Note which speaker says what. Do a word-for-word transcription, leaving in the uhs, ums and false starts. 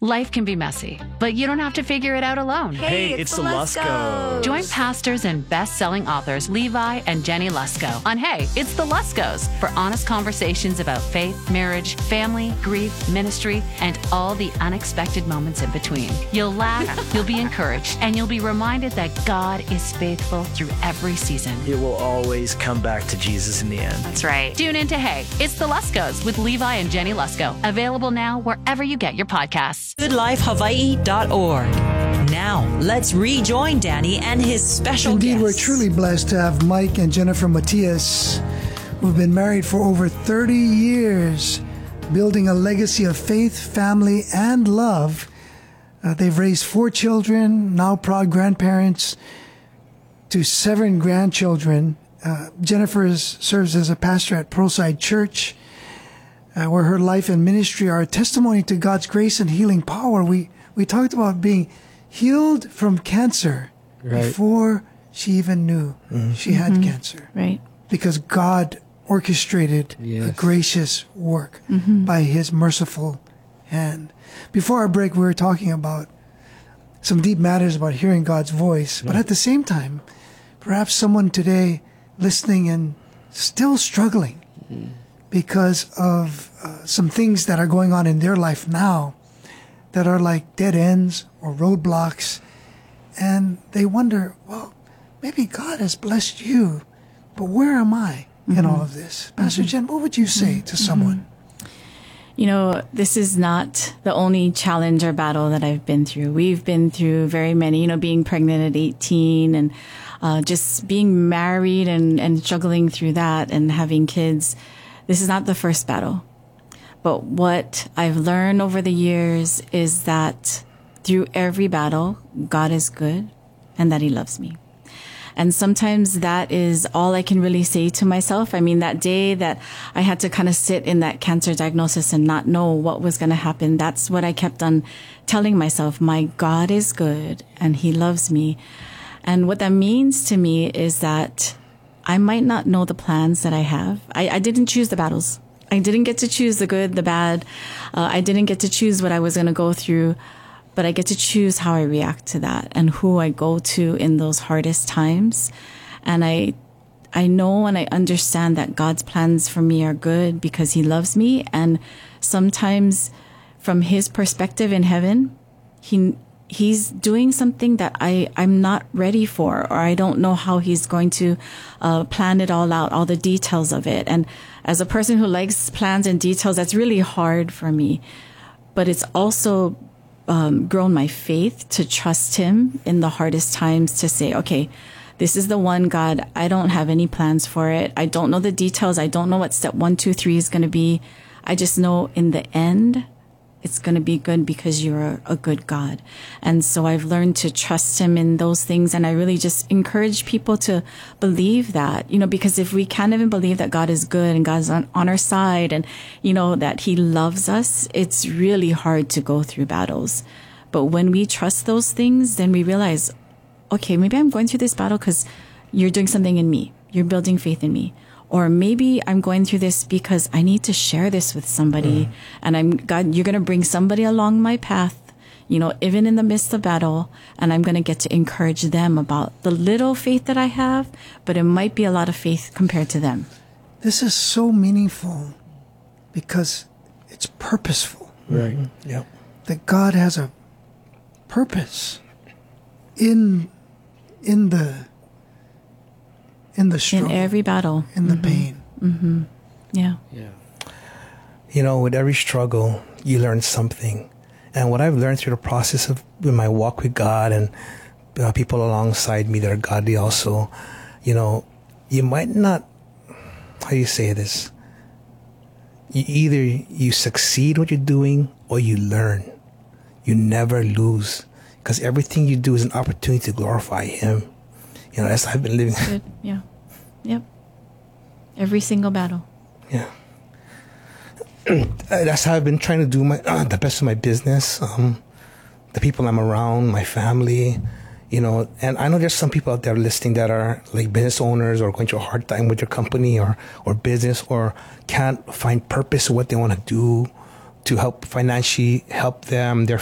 Speaker 1: Life can be messy, but you don't have to figure it out alone.
Speaker 2: Hey, it's, it's the Luskos.
Speaker 1: Join pastors and best-selling authors Levi and Jenny Lusko on Hey, It's the Luskos for honest conversations about faith, marriage, family, grief, ministry, and all the unexpected moments in between. You'll laugh, you'll be encouraged, and you'll be reminded that God is faithful through every season.
Speaker 2: It will always come back to Jesus in the end.
Speaker 1: That's right. Tune in to Hey, It's the Luskos with Levi and Jenny Lusko. Available now wherever you get your podcasts.
Speaker 3: good life hawaii dot org. Now, let's rejoin Danny and his special
Speaker 4: Indeed,
Speaker 3: guests.
Speaker 4: we're truly blessed to have Mike and Jennifer Matias, who've been married for over thirty years, building a legacy of faith, family, and love. Uh, they've raised four children, now proud grandparents to seven grandchildren. Uh, Jennifer is, serves as a pastor at Pearlside Church, Uh, where her life and ministry are a testimony to God's grace and healing power. We we talked about being healed from cancer
Speaker 2: right.
Speaker 4: before she even knew mm-hmm. she had mm-hmm. cancer.
Speaker 5: Right.
Speaker 4: Because God orchestrated
Speaker 2: yes.
Speaker 4: a gracious work
Speaker 5: mm-hmm.
Speaker 4: by his merciful hand. Before our break, we were talking about some deep matters about hearing God's voice. Yeah. But at the same time, perhaps someone today listening and still struggling mm-hmm. because of uh, some things that are going on in their life now that are like dead ends or roadblocks. And they wonder, well, maybe God has blessed you, but where am I mm-hmm. in all of this? Pastor mm-hmm. Jen, what would you say mm-hmm. to someone?
Speaker 5: You know, this is not the only challenge or battle that I've been through. We've been through very many, you know, being pregnant at eighteen and uh, just being married and, and struggling through that and having kids. This is not the first battle, but what I've learned over the years is that through every battle, God is good and that he loves me. And sometimes that is all I can really say to myself. I mean, that day that I had to kind of sit in that cancer diagnosis and not know what was going to happen, that's what I kept on telling myself. My God is good and he loves me. And what that means to me is that I might not know the plans that I have. I, I didn't choose the battles. I didn't get to choose the good, the bad. Uh, I didn't get to choose what I was going to go through, but I get to choose how I react to that and who I go to in those hardest times. And I, I know and I understand that God's plans for me are good because he loves me. And sometimes from his perspective in heaven, he He's doing something that I, I'm not ready for, or I don't know how he's going to uh, plan it all out, all the details of it. And as a person who likes plans and details, that's really hard for me. But it's also um, grown my faith to trust him in the hardest times to say, okay, this is the one, God, I don't have any plans for it. I don't know the details. I don't know what step one, two, three is going to be. I just know in the end, it's going to be good because you're a, a good God. And so I've learned to trust him in those things. And I really just encourage people to believe that, you know, because if we can't even believe that God is good and God's on, on our side and, you know, that he loves us, it's really hard to go through battles. But when we trust those things, then we realize, okay, maybe I'm going through this battle because you're doing something in me. You're building faith in me. Or maybe I'm going through this because I need to share this with somebody. Mm. And I'm, God, you're going to bring somebody along my path, you know, even in the midst of battle. And I'm going to get to encourage them about the little faith that I have, but it might be a lot of faith compared to them.
Speaker 4: This is so meaningful because it's purposeful.
Speaker 2: Right. Mm-hmm.
Speaker 4: Yeah. That God has a purpose in, in the, in the struggle,
Speaker 5: in every battle,
Speaker 4: in the
Speaker 5: mm-hmm.
Speaker 4: pain.
Speaker 5: Mm-hmm. Yeah.
Speaker 2: Yeah.
Speaker 6: You know, with every struggle, you learn something. And what I've learned through the process of with my walk with God and uh, people alongside me that are godly also, you know, you might not, how do you say this? You either you succeed what you're doing or you learn. You never lose because everything you do is an opportunity to glorify him. You know, that's how I've been living.
Speaker 5: Good. Yeah. Yep. Every single battle.
Speaker 6: Yeah. That's how I've been trying to do my uh, the best of my business, um, the people I'm around, my family, you know. And I know there's some people out there listening that are like business owners or going through a hard time with their company or, or business or can't find purpose in what they want to do to help financially help them, their